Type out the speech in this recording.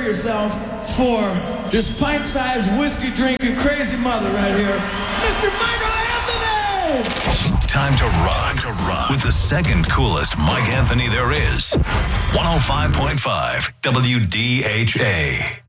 yourself for this pint-sized whiskey-drinking crazy mother right here, Mr. Michael Anthony! Time to rock with the second coolest Mike Anthony there is. 105.5 WDHA.